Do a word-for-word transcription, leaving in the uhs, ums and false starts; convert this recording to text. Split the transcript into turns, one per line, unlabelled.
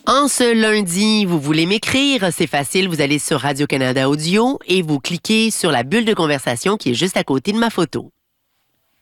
En ce lundi, vous voulez m'écrire, c'est facile, vous allez sur Radio-Canada Audio et vous cliquez sur la bulle de conversation qui est juste à côté de ma photo.